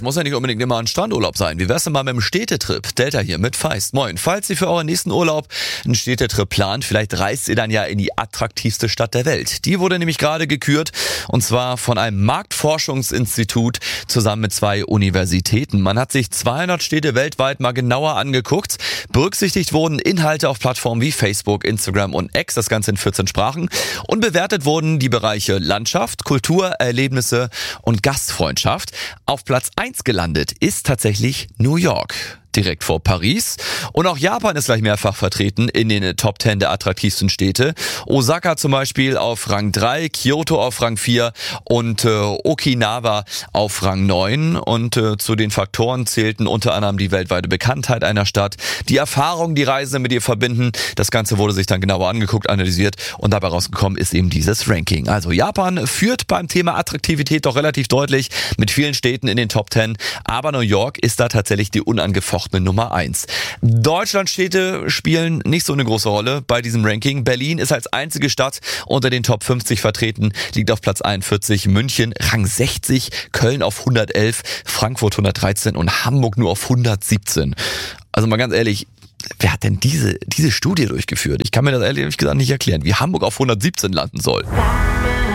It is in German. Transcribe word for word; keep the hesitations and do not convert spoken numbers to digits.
das muss ja nicht unbedingt immer ein Strandurlaub sein. Wie wär's denn mal mit einem Städtetrip? Delta hier mit Feist. Moin. Falls ihr für euren nächsten Urlaub einen Städtetrip plant, vielleicht reist ihr dann ja in die attraktivste Stadt der Welt. Die wurde nämlich gerade gekürt, und zwar von einem Marktforschungsinstitut zusammen mit zwei Universitäten. Man hat sich zweihundert Städte weltweit mal genauer angeguckt. Berücksichtigt wurden Inhalte auf Plattformen wie Facebook, Instagram und X, das Ganze in vierzehn Sprachen. Und bewertet wurden die Bereiche Landschaft, Kultur, Erlebnisse und Gastfreundschaft. Auf Platz eins gelandet ist tatsächlich New York, direkt vor Paris. Und auch Japan ist gleich mehrfach vertreten in den Top zehn der attraktivsten Städte. Osaka zum Beispiel auf Rang drei, Kyoto auf Rang vier und äh, Okinawa auf Rang neun. Und äh, zu den Faktoren zählten unter anderem die weltweite Bekanntheit einer Stadt, die Erfahrung, die Reisende mit ihr verbinden. Das Ganze wurde sich dann genauer angeguckt, analysiert und dabei rausgekommen ist eben dieses Ranking. Also Japan führt beim Thema Attraktivität doch relativ deutlich mit vielen Städten in den Top zehn, aber New York ist da tatsächlich die unangefochtene Nummer eins. Deutschlandstädte spielen nicht so eine große Rolle bei diesem Ranking. Berlin ist als einzige Stadt unter den Top fünfzig vertreten, liegt auf Platz einundvierzig, München Rang sechzig, Köln auf hundertelf, Frankfurt hundertdreizehn und Hamburg nur auf hundertsiebzehn. Also mal ganz ehrlich, wer hat denn diese, diese Studie durchgeführt? Ich kann mir das ehrlich gesagt nicht erklären, wie Hamburg auf hundertsiebzehn landen soll.